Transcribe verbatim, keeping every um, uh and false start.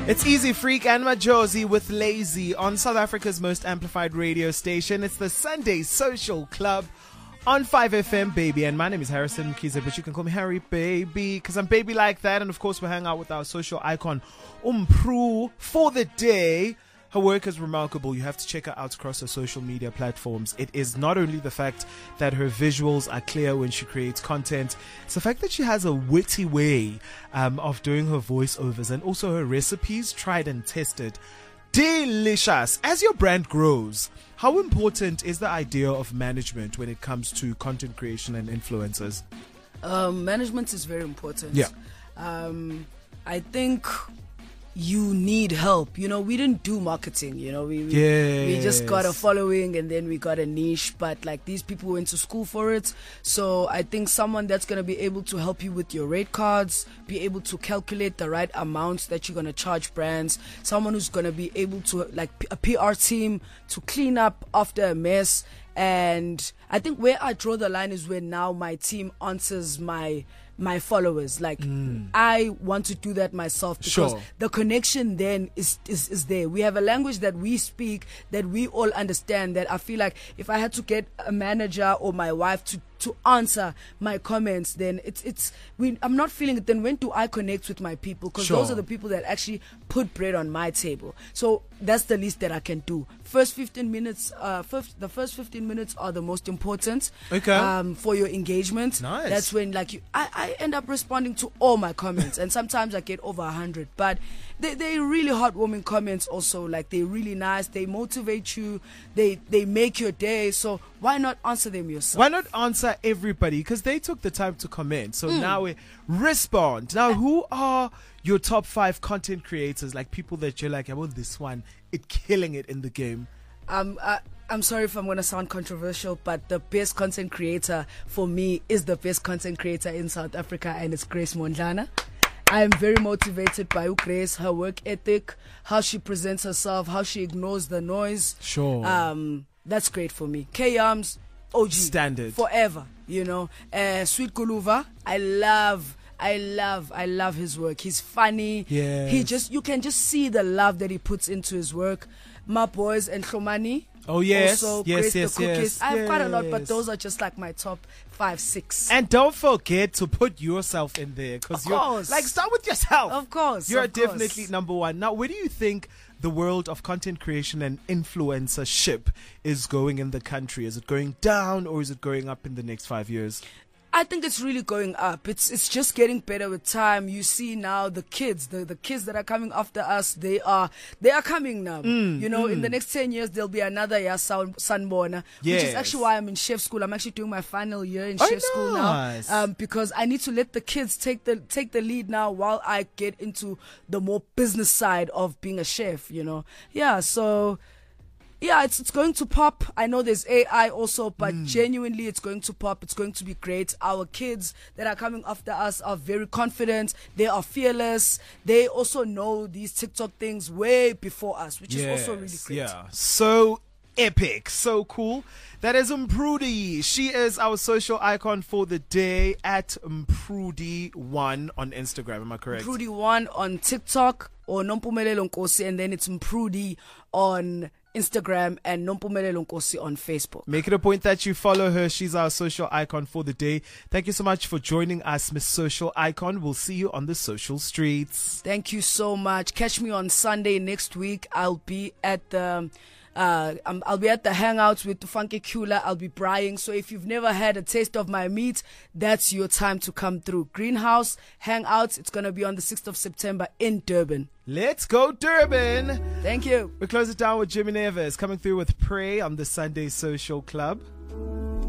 It's Easy Freak and Majosi with Lazy on South Africa's most amplified radio station. It's the Sunday Social Club on five F M, baby. And my name is Harrison Mkhize, but you can call me Harry, baby, because I'm baby like that. And of course, we hang out with our social icon, Umpru, for the day. Her work is remarkable. You have to check her out across her social media platforms. It is not only the fact that her visuals are clear when she creates content, it's the fact that she has a witty way um, of doing her voiceovers, and also her recipes, tried and tested. Delicious. As your brand grows, how important is the idea of management when it comes to content creation and influencers? Um, management is very important. Yeah. Um, I think you need help. You know, we didn't do marketing, you know, we we, yes. we just got a following and then we got a niche, but like these people went to school for it. So I think someone that's going to be able to help you with your rate cards, be able to calculate the right amounts that you're going to charge brands, someone who's going to be able to, like a P R team to clean up after a mess. And I think where I draw the line is when now my team answers my my followers. Like mm. I want to do that myself because sure. the connection then is, is is there. We have a language that we speak that we all understand, that I feel like if I had to get a manager or my wife to to answer my comments, then it's it's we I'm not feeling it. Then when do I connect with my people? Because sure. those are the people that actually put bread on my table. So that's the least that I can do. First fifteen minutes, uh, first, the first fifteen minutes are the most important. Okay. Um, for your engagement. Nice. That's when like you, I, I end up responding to all my comments, and sometimes I get over a hundred. But they they really heartwarming comments also. Like they're really nice. They motivate you. They they make your day. So why not answer them yourself? Why not answer everybody? Because they took the time to comment. So Mm. now we respond. Now, who are your top five content creators? Like people that you're like, well, this one, it killing it in the game. Um, I, I'm sorry if I'm going to sound controversial, but the best content creator for me is the best content creator in South Africa, and it's Grace Mondlana. I am very motivated by Grace, her work ethic, how she presents herself, how she ignores the noise. Sure. Um, that's great for me. K-Arms, O G. Standard. Forever, you know. Uh, Sweet Kuluva, I love... I love, I love his work. He's funny. Yes. He just, you can just see the love that he puts into his work. My boys and Shomani. Oh yes, Also, yes, Grace yes, the Cookies. yes. I have quite a lot, but yes. those are just like my top five, six. And don't forget to put yourself in there, because Of you're course. like, start with yourself. Of course, you're of course. definitely number one. Now, where do you think the world of content creation and influencership is going in the country? Is it going down or is it going up in the next five years? I think it's really going up. It's it's just getting better with time. You see now the kids, the, the kids that are coming after us, they are they are coming now. Mm, you know, mm. in the next ten years there'll be another year Sanbona, Yes. which is actually why I'm in chef school. I'm actually doing my final year in Oh, chef school nice. now, um, because I need to let the kids take the take the lead now while I get into the more business side of being a chef. You know, yeah. So. Yeah, it's it's going to pop. I know there's A I also, but mm. genuinely it's going to pop. It's going to be great. Our kids that are coming after us are very confident. They are fearless. They also know these TikTok things way before us, which Yes, is also really great. Yeah, so epic, so cool. That is Mprudi. She is our social icon for the day at Mprudi one on Instagram. Am I correct? Mprudi one on TikTok or Nompumelelo Nkosi, and then it's Mprudi on Instagram and Nompumelelo Nkosi on Facebook. Make it a point that you follow her. She's our social icon for the day. Thank you so much for joining us, Miss Social Icon. We'll see you on the social streets. Thank you so much. Catch me on Sunday next week. I'll be at the uh, um, I'll be at the Hangouts with the Funky Kula. I'll be brying. So if you've never had a taste of my meat, that's your time to come through. Greenhouse Hangouts. It's gonna be on the sixth of September in Durban. Let's go, Durban. Thank you. We close it down with Jimmy Neves coming through with Pray on the Sunday Social Club.